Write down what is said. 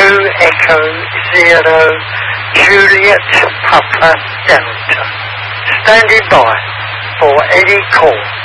Echo Zero Juliet Papa Delta. Standing by for any call.